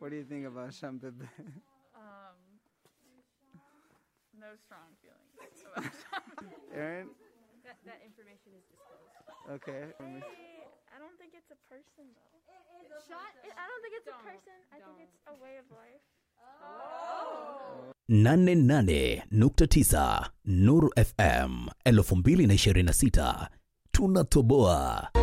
What do you think about Shampebe? No strong feelings about Aaron? That information is disclosed. Okay. I don't think it's a person, though. I don't think it's a person. I think it's a way of life. 88.9 Nuru FM 2026 tunatoboa.